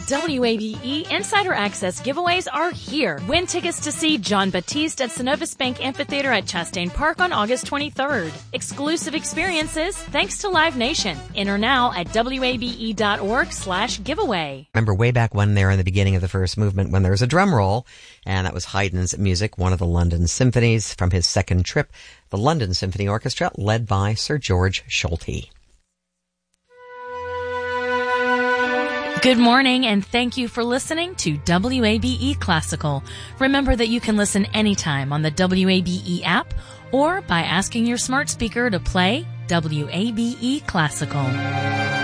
WABE Insider Access giveaways are here. Win tickets to see John Batiste at Synovus Bank Amphitheater at Chastain Park on August 23rd. Exclusive experiences thanks to Live Nation. Enter now at wabe.org/giveaway. Remember way back when there in the beginning of the first movement when there was a drum roll, and that was Haydn's music, one of the London symphonies from his second trip, the London Symphony Orchestra, led by Sir George Solti. Good morning, and thank you for listening to WABE Classical. Remember that you can listen anytime on the WABE app or by asking your smart speaker to play WABE Classical.